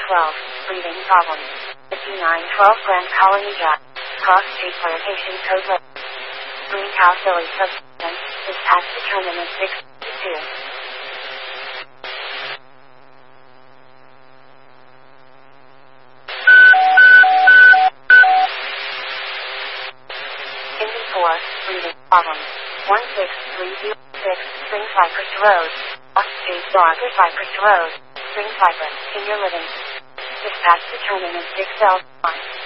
12, breathing problems. 5912 Grand Colony Drive. Cross Street Flirtation Code Red. Green Cow Silly Substance. Dispatch determinant 652. Engine 4, breathing problems. 16306 Spring Cypress Road. Cross Street Darker Cypress Road. Spring Cypress, Senior Living. Dispatch determinant 6L1.